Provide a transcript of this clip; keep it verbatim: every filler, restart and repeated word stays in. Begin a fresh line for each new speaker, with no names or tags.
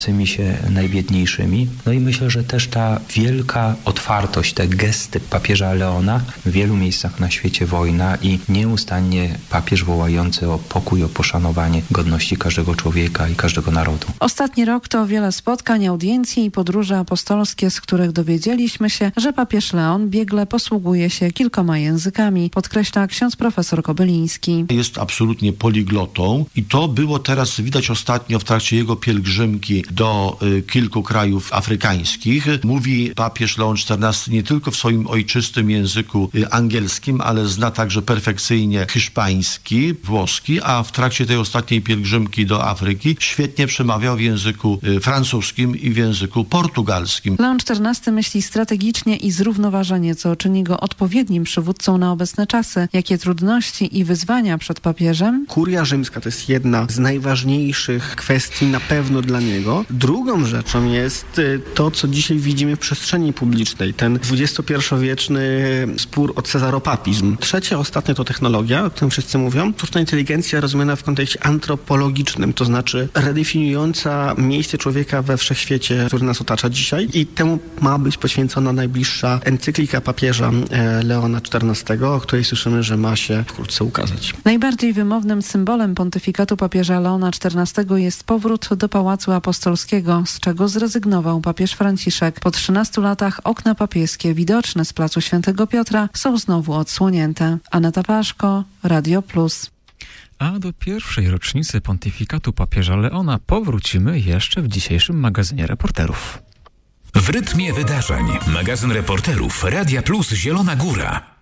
tymi się najbiedniejszymi. No i myślę, że też ta wielka otwartość, te gesty papieża Leona, w wielu miejscach na świecie wojna i nieustannie papież wołający o pokój, o poszanowanie godności każdego człowieka i każdego narodu.
Ostatni rok to wiele spotkań, audiencji i podróże apostolskie, z których dowiedzieliśmy się, że papież Leon biegle posługuje się kilkoma językami, podkreśla ksiądz profesor Kobyliński.
Jest absolutnie poliglotą i to było teraz widać ostatnio w trakcie jego pielgrzymki do y, kilku krajów afrykańskich. Mówi papież Leon czternasty nie tylko w swoim ojczystym języku y, angielskim, ale zna także perfekcyjnie hiszpański, włoski, a w trakcie tej ostatniej pielgrzymki do Afryki świetnie przemawiał w języku y, francuskim i w języku portugalskim.
Leon czternasty myśli strategicznie i zrównoważenie, co czyni go odpowiednim przywódcą na obecne czasy. Jakie trudności i wyzwania przed papieżem?
Kuria rzymska to jest jedna z najważniejszych kwestii na pewno dla niego. Drugą rzeczą jest to, co dzisiaj widzimy w przestrzeni publicznej, ten dwudziestopierwowieczny spór o cezaropapizm. Trzecia, ostatnia to technologia, o którym wszyscy mówią. Sztuczna inteligencja rozumiana w kontekście antropologicznym, to znaczy redefiniująca miejsce człowieka we wszechświecie, który nas otacza dzisiaj i temu ma być poświęcona najbliższa encyklika papieża Leona czternastego, o której słyszymy, że ma się wkrótce ukazać.
Najbardziej wymownym symbolem pontyfikatu papieża Leona czternastego jest powrót do Pałacu Apostolskiego, z czego zrezygnował papież Franciszek. Po trzynastu latach okna papieskie widoczne z placu Świętego Piotra są znowu odsłonięte. Aneta Paszko, Radio Plus.
A do pierwszej rocznicy pontyfikatu papieża Leona powrócimy jeszcze w dzisiejszym magazynie reporterów.
W rytmie wydarzeń magazyn reporterów Radia Plus Zielona Góra.